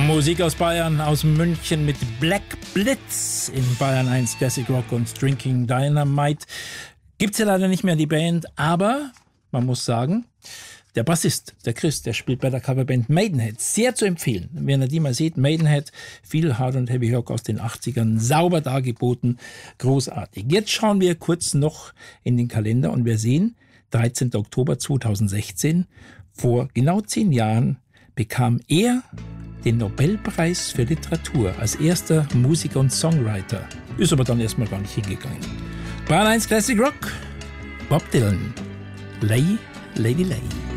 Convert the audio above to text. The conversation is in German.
Musik aus Bayern, aus München mit Black Blitz in Bayern 1 Classic Rock und Drinking Dynamite. Gibt's ja leider nicht mehr die Band, aber man muss sagen, der Bassist, der Chris, der spielt bei der Coverband Maidenhead. Sehr zu empfehlen. Wenn ihr die mal seht, Maidenhead, viel Hard- und Heavy Rock aus den 80ern, sauber dargeboten, großartig. Jetzt schauen wir kurz noch in den Kalender und wir sehen, 13. Oktober 2016, vor genau 10 Jahren, bekam er den Nobelpreis für Literatur als erster Musiker und Songwriter. Ist aber dann erstmal gar nicht hingegangen. Bayern 1 Classic Rock, Bob Dylan, Lay, Lady Lay.